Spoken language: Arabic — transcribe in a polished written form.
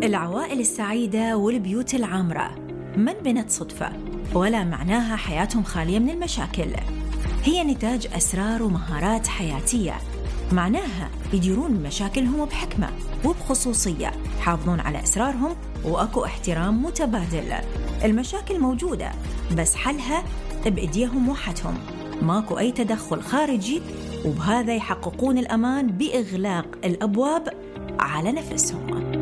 العوائل السعيدة والبيوت العامرة من بنت صدفة ولا معناها حياتهم خالية من المشاكل. هي نتاج أسرار ومهارات حياتية، معناها يديرون مشاكلهم بحكمة وبخصوصية، يحافظون على أسرارهم وأكو احترام متبادل. المشاكل موجودة بس حلها بإيديهم وحدهم، ماكو أي تدخل خارجي، وبهذا يحققون الأمان بإغلاق الأبواب على نفسهم.